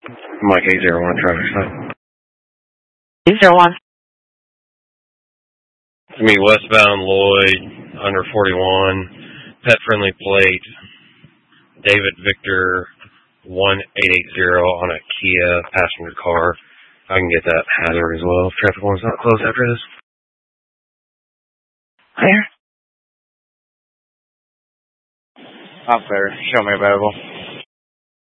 Mike 801 traffic stop. 801. It's me westbound Lloyd, under 41, pet-friendly plate, David Victor 1880 on a Kia passenger car. I can get that hazard as well if traffic one's not closed after this. Clear. I'm clear. Show me available.